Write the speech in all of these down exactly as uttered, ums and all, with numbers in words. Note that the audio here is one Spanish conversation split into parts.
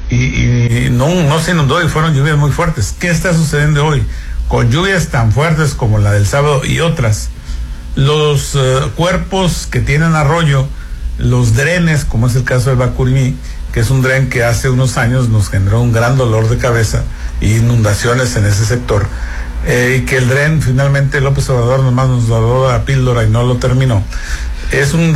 y, y no, no se inundó y fueron lluvias muy fuertes. ¿Qué está sucediendo hoy? Con lluvias tan fuertes como la del sábado y otras, los uh, cuerpos que tienen arroyo, los drenes, como es el caso del Bacurimí, que es un dren que hace unos años nos generó un gran dolor de cabeza y inundaciones en ese sector, eh, y que el dren finalmente López Obrador nomás nos dado la píldora y no lo terminó. Es un,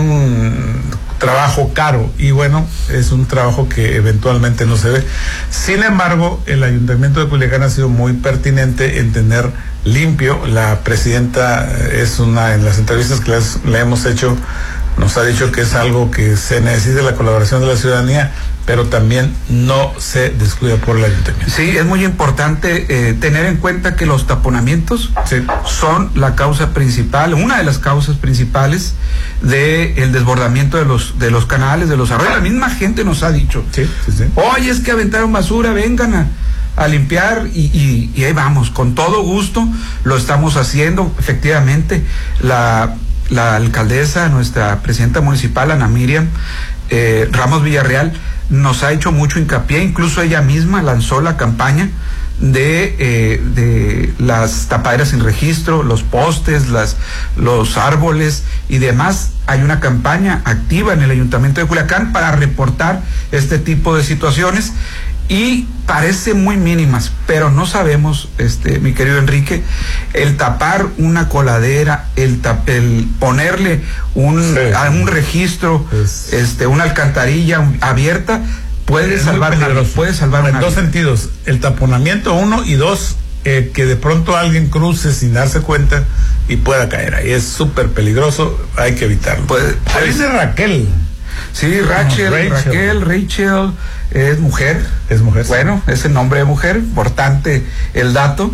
un trabajo caro y bueno, es un trabajo que eventualmente no se ve. Sin embargo, el Ayuntamiento de Culiacán ha sido muy pertinente en tener limpio. La presidenta es una, en las entrevistas que les, le hemos hecho, nos ha dicho que es algo que se necesita la colaboración de la ciudadanía, pero también no se descuida por el ayuntamiento. Sí, es muy importante eh, tener en cuenta que los taponamientos sí. son la causa principal, una de las causas principales del desbordamiento de los de los canales, de los arroyos. La misma gente nos ha dicho, sí, sí, sí. oye, es que aventaron basura, vengan a, a limpiar y, y, y ahí vamos, con todo gusto lo estamos haciendo. Efectivamente, la, la alcaldesa, nuestra presidenta municipal, Ana Miriam eh, Ramos Villarreal, nos ha hecho mucho hincapié, incluso ella misma lanzó la campaña de eh, de las tapaderas sin registro, los postes, las los árboles y demás. Hay una campaña activa en el Ayuntamiento de Culiacán para reportar este tipo de situaciones y parece muy mínimas, pero no sabemos, este, mi querido Enrique, el tapar una coladera, el, tap, el ponerle un, sí. a un registro, es... este, una alcantarilla abierta, puede es salvar una, puede salvar una en dos vida. Sentidos, el taponamiento uno y dos, eh, que de pronto alguien cruce sin darse cuenta y pueda caer ahí, es súper peligroso, hay que evitarlo. Puede, ahí dice Raquel. Sí, Rachel, Rachel, Raquel, Rachel, es mujer. Es mujer. Bueno, es el nombre de mujer, importante el dato,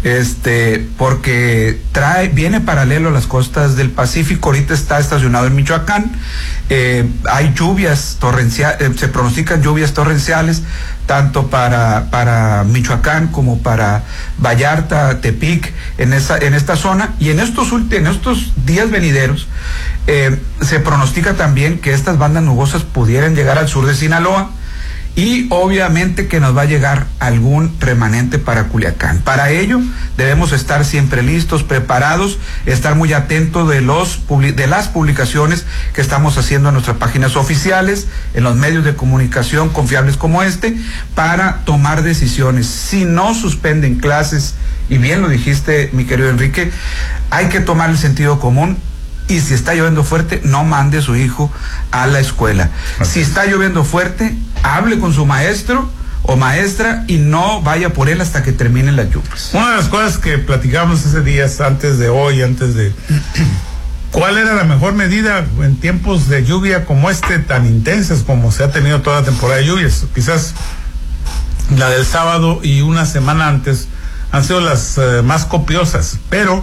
este, porque trae, viene paralelo a las costas del Pacífico, ahorita está estacionado en Michoacán, eh, hay lluvias torrenciales, eh, se pronostican lluvias torrenciales, tanto para, para Michoacán como para Vallarta, Tepic, en esa, en esta zona, y en estos últimos, en estos días venideros, eh, se pronostica también que estas bandas nubosas pudieran llegar al sur de Sinaloa, y obviamente que nos va a llegar algún remanente para Culiacán. Para ello debemos estar siempre listos, preparados, estar muy atentos de los de las publicaciones que estamos haciendo en nuestras páginas oficiales, en los medios de comunicación confiables como este, para tomar decisiones. Si no suspenden clases, y bien lo dijiste, mi querido Enrique, hay que tomar el sentido común. Y si está lloviendo fuerte, no mande a su hijo a la escuela. Okay. Si está lloviendo fuerte, hable con su maestro o maestra y no vaya por él hasta que terminen las lluvias. Una de las cosas que platicamos ese día, antes de hoy, antes de... ¿Cuál era la mejor medida en tiempos de lluvia como este, tan intensas como se ha tenido toda la temporada de lluvias? Quizás la del sábado y una semana antes han sido las uh, más copiosas, pero...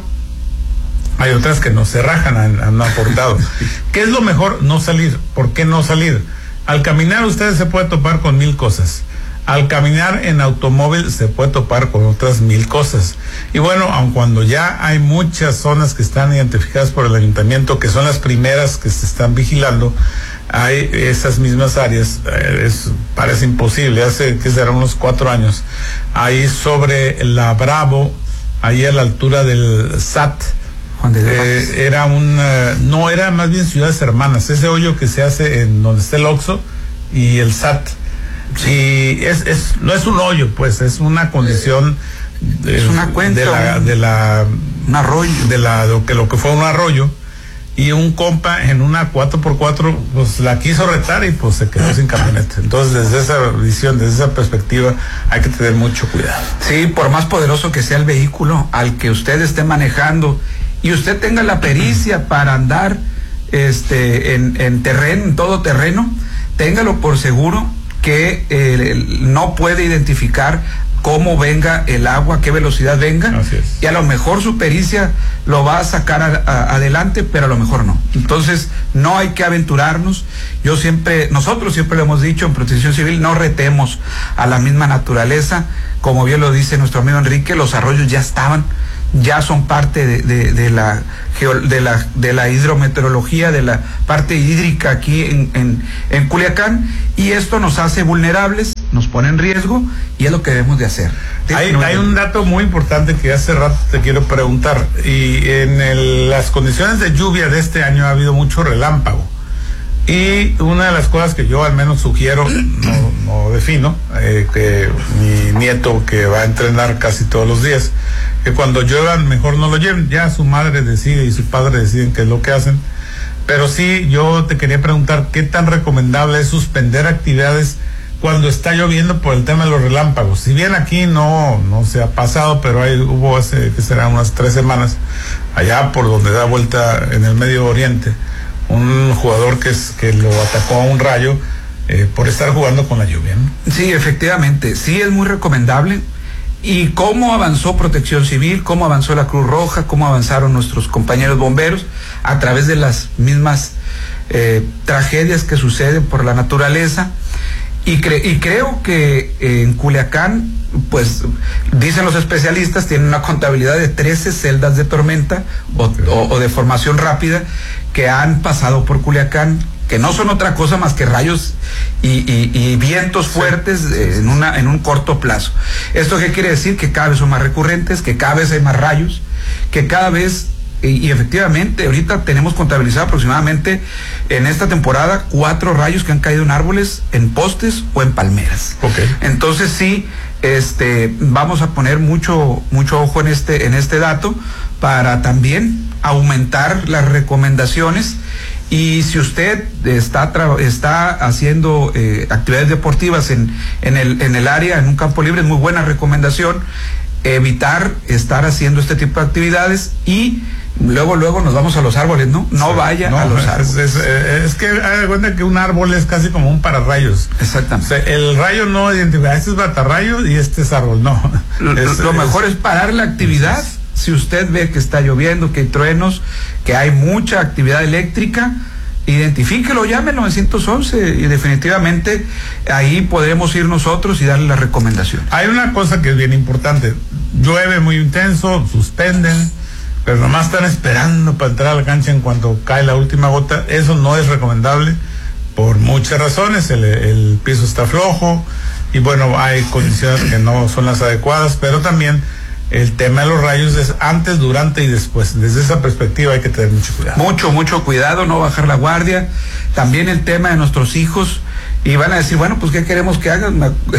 hay otras que no se rajan, han, han aportado. ¿Qué es lo mejor? No salir. ¿Por qué no salir? Al caminar usted se puede topar con mil cosas. Al caminar en automóvil se puede topar con otras mil cosas. Y bueno, aun cuando ya hay muchas zonas que están identificadas por el ayuntamiento, que son las primeras que se están vigilando, hay esas mismas áreas, eh, es, parece imposible, hace que serán unos cuatro años, ahí sobre la Bravo, ahí a la altura del S A T, Eh, era un, uh, no, era más bien ciudades hermanas, ese hoyo que se hace en donde está el Oxxo y el S A T, sí. Y es, es, no es un hoyo, pues, es una condición de, es una cuenca, de la, de la, un arroyo, de la, de lo que, lo que fue un arroyo, y un compa en una cuatro por cuatro, pues la quiso retar y pues se quedó sin camioneta. Entonces, desde esa visión, desde esa perspectiva, hay que tener mucho cuidado. Sí, por más poderoso que sea el vehículo al que usted esté manejando, y usted tenga la pericia para andar este en, en terreno, en todo terreno, téngalo por seguro que eh, no puede identificar cómo venga el agua, qué velocidad venga. Así es. Y a lo mejor su pericia lo va a sacar a, a, adelante, pero a lo mejor no. Entonces, no hay que aventurarnos. Yo siempre, nosotros siempre lo hemos dicho en Protección Civil, no retemos a la misma naturaleza. Como bien lo dice nuestro amigo Enrique, los arroyos ya estaban, ya son parte de, de, de la de la de la hidrometeorología, de la parte hídrica aquí en, en, en Culiacán, y esto nos hace vulnerables, nos pone en riesgo y es lo que debemos de hacer. Hay, hay un dato muy importante que hace rato te quiero preguntar, y en el, las condiciones de lluvia de este año ha habido mucho relámpago, y una de las cosas que yo al menos sugiero, no, no defino, eh, que mi nieto que va a entrenar casi todos los días, que cuando lluevan mejor no lo lleven, ya su madre decide y su padre deciden qué es lo que hacen, pero sí yo te quería preguntar qué tan recomendable es suspender actividades cuando está lloviendo por el tema de los relámpagos. Si bien aquí no no se ha pasado, pero hay, hubo hace que serán unas tres semanas allá por donde da vuelta en el Medio Oriente un jugador que es que lo atacó a un rayo eh, por estar jugando con la lluvia, ¿no? Sí, efectivamente, sí es muy recomendable. Y cómo avanzó Protección Civil, cómo avanzó la Cruz Roja, cómo avanzaron nuestros compañeros bomberos a través de las mismas eh, tragedias que suceden por la naturaleza. Y, cre y creo que eh, en Culiacán, pues dicen los especialistas, tienen una contabilidad de trece celdas de tormenta o, okay. o, o de formación rápida que han pasado por Culiacán, que no son otra cosa más que rayos y, y, y vientos fuertes sí, eh, en, una, en un corto plazo. ¿Esto qué quiere decir? Que cada vez son más recurrentes, que cada vez hay más rayos, que cada vez... Y, y efectivamente, ahorita tenemos contabilizado aproximadamente en esta temporada cuatro rayos que han caído en árboles, en postes o en palmeras. Okay. Entonces sí, este, vamos a poner mucho, mucho ojo en este, en este dato para también aumentar las recomendaciones. Y si usted está está haciendo eh, actividades deportivas en, en el, en el área, en un campo libre, es muy buena recomendación evitar estar haciendo este tipo de actividades y luego luego nos vamos a los árboles, ¿no? No sí, vaya no, a los árboles. Es, es, es que haga cuenta que un árbol es casi como un pararrayos. Exactamente. O sea, el rayo no identifica, este es batarrayo y este es árbol, no. Lo, es, lo mejor es, es parar la actividad. Es, si usted ve que está lloviendo, que hay truenos, que hay mucha actividad eléctrica, identifíquelo, llame al nueve once y definitivamente ahí podremos ir nosotros y darle la recomendación. Hay una cosa que es bien importante, llueve muy intenso, suspenden, pero nomás están esperando para entrar a la cancha en cuanto cae la última gota. Eso no es recomendable por muchas razones, el, el piso está flojo y bueno, hay condiciones que no son las adecuadas, pero también el tema de los rayos es antes, durante y después. Desde esa perspectiva hay que tener mucho cuidado. Mucho, mucho cuidado, no bajar la guardia. También el tema de nuestros hijos. Y van a decir, bueno, pues ¿qué queremos que hagan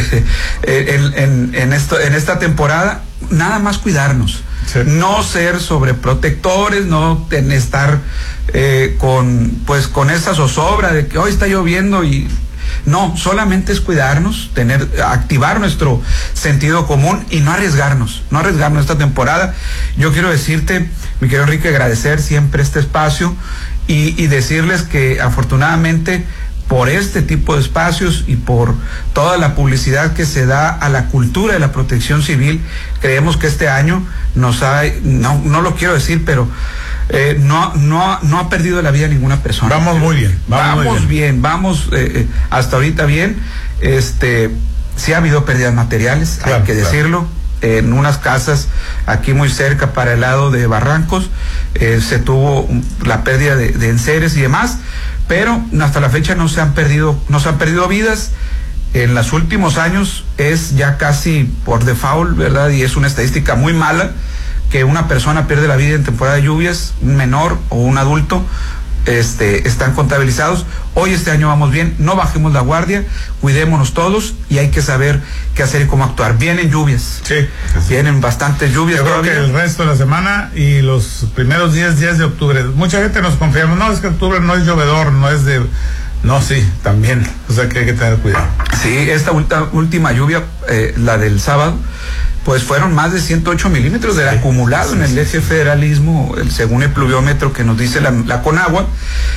en, en, en, esto, en esta temporada? Nada más cuidarnos. Sí. No ser sobreprotectores, no ten, estar eh, con, pues, con esa zozobra de que hoy está lloviendo y... No, solamente es cuidarnos, tener, activar nuestro sentido común y no arriesgarnos, no arriesgarnos esta temporada. Yo quiero decirte, mi querido Enrique, agradecer siempre este espacio y, y decirles que afortunadamente por este tipo de espacios y por toda la publicidad que se da a la cultura de la protección civil, creemos que este año nos ha, no, no lo quiero decir, pero Eh, no, no, no ha perdido la vida ninguna persona. Vamos muy bien. Vamos, vamos muy bien. bien, vamos eh, hasta ahorita bien. Este, sí ha habido pérdidas materiales, claro, hay que claro. decirlo. Eh, en unas casas aquí muy cerca para el lado de Barrancos eh, se tuvo la pérdida de, de enseres y demás, pero hasta la fecha no se han perdido, no se han perdido vidas. En los últimos años es ya casi por default, ¿verdad? Y es una estadística muy mala que una persona pierde la vida en temporada de lluvias, un menor o un adulto, este, están contabilizados. Hoy este año vamos bien, no bajemos la guardia, cuidémonos todos y hay que saber qué hacer y cómo actuar. Vienen lluvias, sí, vienen bastantes lluvias. Yo creo todavía. Que el resto de la semana y los primeros diez días de octubre, mucha gente nos confiamos, no, es que octubre no es llovedor, no es de... No, sí, también, o sea que hay que tener cuidado. Sí, esta ulta, última lluvia, eh, la del sábado, pues fueron más de ciento ocho milímetros del sí, acumulado sí, en el sí, eje federalismo, el, según el pluviómetro que nos dice la, la Conagua,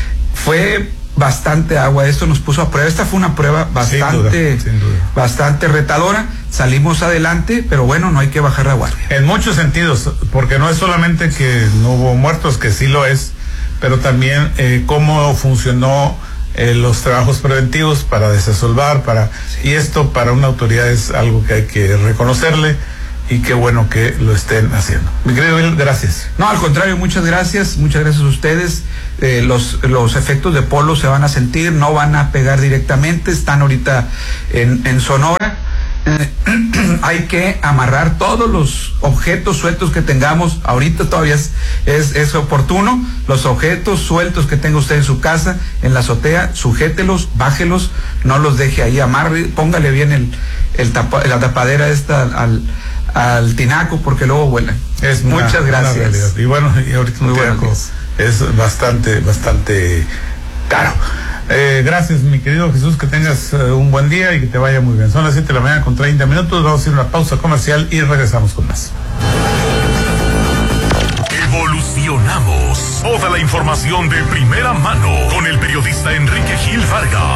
fue bastante agua. Esto nos puso a prueba. Esta fue una prueba bastante, sin duda, sin duda. bastante retadora. Salimos adelante, pero bueno, no hay que bajar la guardia. En muchos sentidos, porque no es solamente que no hubo muertos, que sí lo es, pero también eh, cómo funcionó eh, los trabajos preventivos para desasolvar, para sí. y esto para una autoridad es algo que hay que reconocerle. Y qué bueno que lo estén haciendo. Mi querido Bill, gracias. No, al contrario, muchas gracias, muchas gracias a ustedes. Eh, los, los efectos de polo se van a sentir, no van a pegar directamente, están ahorita en, en Sonora. Eh, hay que amarrar todos los objetos sueltos que tengamos. Ahorita todavía es, es, es oportuno. Los objetos sueltos que tenga usted en su casa, en la azotea, sujételos, bájelos, no los deje ahí, amarre, póngale bien el, el tapa, la tapadera esta al, al tinaco, porque luego vuelan. Es Muchas una, gracias. Una y bueno, y ahorita un tinaco es bastante, bastante caro. Eh, gracias, mi querido Jesús, que tengas uh, un buen día y que te vaya muy bien. Son las siete de la mañana con treinta minutos, vamos a ir a una pausa comercial y regresamos con más. Evolucionamos. Toda la información de primera mano con el periodista Enrique Gil Vargas.